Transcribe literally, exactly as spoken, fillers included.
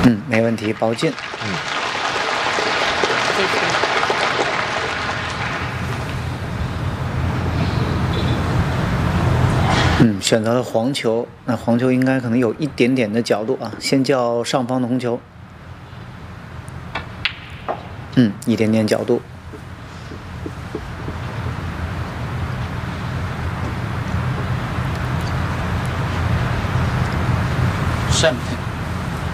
嗯，没问题，包进。 嗯。 这些。 嗯，选择了黄球，那黄球应该可能有一点点的角度啊，先叫上方的红球。嗯，一点点角度。 上面。